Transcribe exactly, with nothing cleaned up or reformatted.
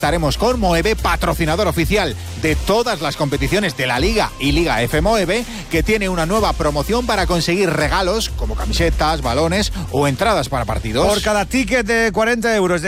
Estaremos con Moeve, patrocinador oficial de todas las competiciones de la Liga y Liga F Moeve, que tiene una nueva promoción para conseguir regalos como camisetas, balones o entradas para partidos. Por cada ticket de cuarenta euros de